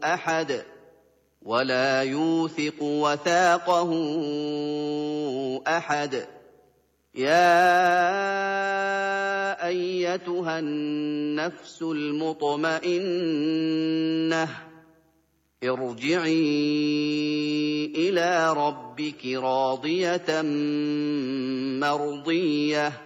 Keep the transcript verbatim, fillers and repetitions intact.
أحد ولا يوثق وثاقه أحد. يا أيتها النفس المطمئنة ارجعي إلى ربك راضية مرضية